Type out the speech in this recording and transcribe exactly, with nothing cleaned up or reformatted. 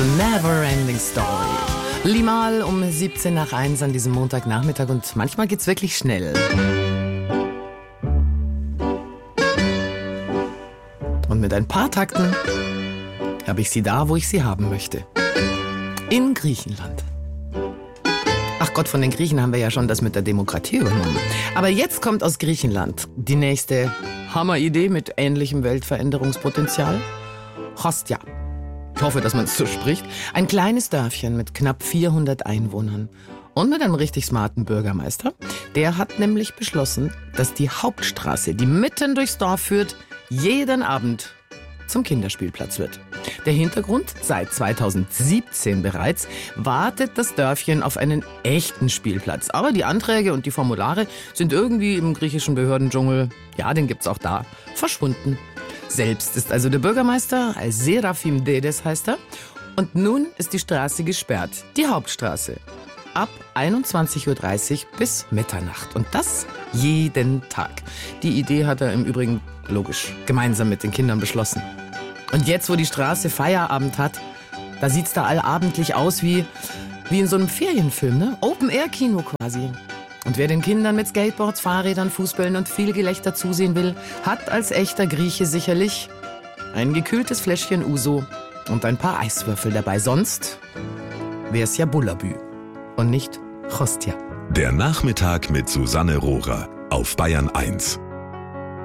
The Never Ending Story. Limal um siebzehn nach eins an diesem Montagnachmittag und manchmal geht's wirklich schnell. Und mit ein paar Takten habe ich sie da, wo ich sie haben möchte. In Griechenland. Ach Gott, von den Griechen haben wir ja schon das mit der Demokratie übernommen. Aber jetzt kommt aus Griechenland die nächste Hammeridee mit ähnlichem Weltveränderungspotenzial. Chostia. Ich hoffe, dass man es so spricht. Ein kleines Dörfchen mit knapp vierhundert Einwohnern. Und mit einem richtig smarten Bürgermeister. Der hat nämlich beschlossen, dass die Hauptstraße, die mitten durchs Dorf führt, jeden Abend zum Kinderspielplatz wird. Der Hintergrund: Seit zweitausendsiebzehn bereits wartet das Dörfchen auf einen echten Spielplatz. Aber die Anträge und die Formulare sind irgendwie im griechischen Behördendschungel, ja, den gibt's auch da, verschwunden. Selbst ist also der Bürgermeister, Serafim Dedes heißt er. Und nun ist die Straße gesperrt, die Hauptstraße. Ab einundzwanzig Uhr dreißig bis Mitternacht. Und das jeden Tag. Die Idee hat er im Übrigen, logisch, gemeinsam mit den Kindern beschlossen. Und jetzt, wo die Straße Feierabend hat, da sieht's da allabendlich aus wie, wie in so einem Ferienfilm, ne? Open-Air-Kino quasi. Und wer den Kindern mit Skateboards, Fahrrädern, Fußbällen und viel Gelächter zusehen will, hat als echter Grieche sicherlich ein gekühltes Fläschchen Uso und ein paar Eiswürfel dabei. Sonst wär's ja Bullabü und nicht Chostia. Der Nachmittag mit Susanne Rohrer auf Bayern eins.